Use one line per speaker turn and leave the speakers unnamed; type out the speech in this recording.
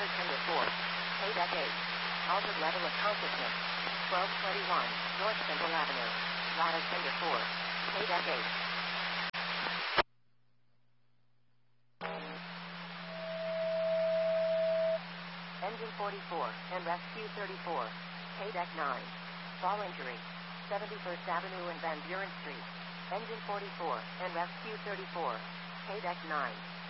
Water Tender 4. Pay Deck 8. Altered level of consciousness. 1221 North Central Avenue. Water Tender 4. Pay Deck 8. Engine 44 and Rescue 34. Pay Deck 9. Fall injury. 71st Avenue and Van Buren Street. Engine 44 and Rescue 34. Pay Deck 9.